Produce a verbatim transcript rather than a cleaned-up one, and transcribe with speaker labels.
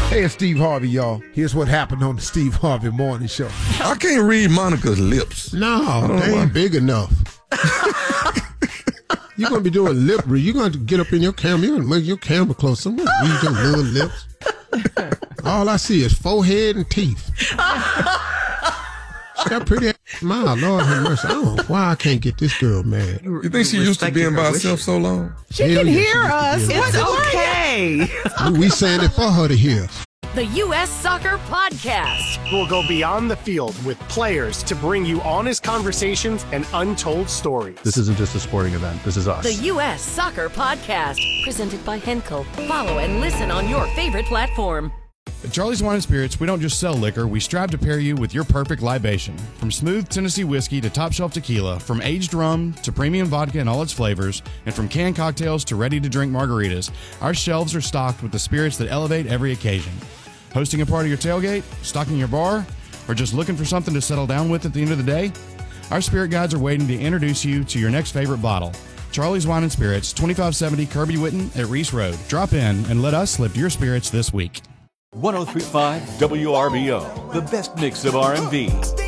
Speaker 1: Hey, it's Steve Harvey, y'all. Here's what happened on the Steve Harvey Morning Show.
Speaker 2: I can't read Monica's lips.
Speaker 1: No, they ain't big enough. You're going to be doing lip read. You're going to get up in your camera. You're going to make your camera close. Someone read your little lips. All I see is forehead and teeth. She got a pretty smile. Lord have mercy. I don't know why I can't get this girl mad.
Speaker 2: You think she used to being by herself so long?
Speaker 3: She
Speaker 1: Hell
Speaker 3: can
Speaker 1: yeah,
Speaker 3: hear
Speaker 1: she
Speaker 3: us.
Speaker 1: can hear
Speaker 3: It's
Speaker 1: us.
Speaker 3: okay.
Speaker 1: We saying it for her to hear.
Speaker 4: The U S Soccer Podcast.
Speaker 5: We'll go beyond the field with players to bring you honest conversations and untold stories.
Speaker 6: This isn't just a sporting event. This is us.
Speaker 4: The U S Soccer Podcast. Presented by Henkel. Follow and listen on your favorite platform.
Speaker 7: At Charlie's Wine and Spirits, we don't just sell liquor, we strive to pair you with your perfect libation. From smooth Tennessee whiskey to top shelf tequila, from aged rum to premium vodka and all its flavors, and from canned cocktails to ready-to-drink margaritas, our shelves are stocked with the spirits that elevate every occasion. Hosting a party or tailgate, stocking your bar, or just looking for something to settle down with at the end of the day? Our spirit guides are waiting to introduce you to your next favorite bottle. Charlie's Wine and Spirits, twenty-five seventy Kirby Whitten at Reese Road. Drop in and let us lift your spirits this week.
Speaker 8: one oh three point five W R B O, the best mix of R and B.